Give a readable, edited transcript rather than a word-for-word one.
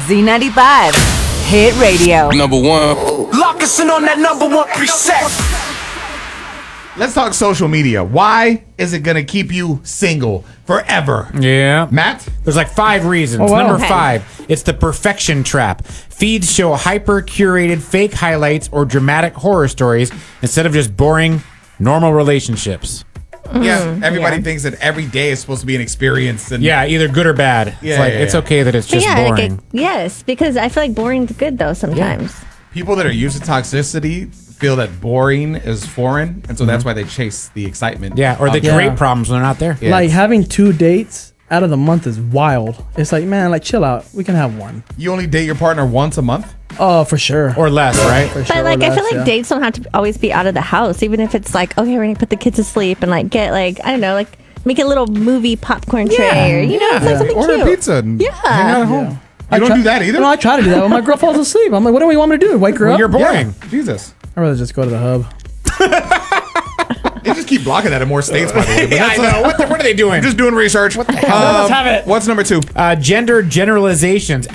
Z95. Hit Radio. Number one. Lock us in on that number one preset. Let's talk social media. Why is it going to keep you single forever? Yeah. Matt? There's like 5 reasons. Oh, wow. Number Okay. 5, it's the perfection trap. Feeds show hyper-curated fake highlights or dramatic horror stories instead of just boring, normal relationships. Yeah, everybody thinks that every day is supposed to be an experience. And Yeah, either good or bad. It's okay that it's But just yeah, boring. yes, because I feel like boring's good though sometimes. people that are used to toxicity feel that boring is foreign, and so that's why they chase the excitement. Yeah, or they Yeah. create problems when they're not there. Yeah, Like it's- having 2 dates out of the month is wild. It's like, man, like chill out. We can have one. You only date your partner once a month? Oh, for sure. Or less, right? For But sure, like, I feel less, like yeah. dates don't have to always be out of the house. Even if it's like, okay, we're gonna put the kids to sleep and like get like, I don't know, like make a little movie popcorn tray or you know, it's like something Order cute. pizza and Yeah. hang out at home. You don't do that either? No, I try to do that when my girl falls asleep. I'm like, what do you want me to do? Wake her Well, up? you're boring. Yeah, Jesus. I'd rather just go to the hub. They just keep blocking that in more states, by the way. But Yeah, I know. What are they doing? Just doing research. What the hell? Let's have it. What's number 2? Gender generalizations.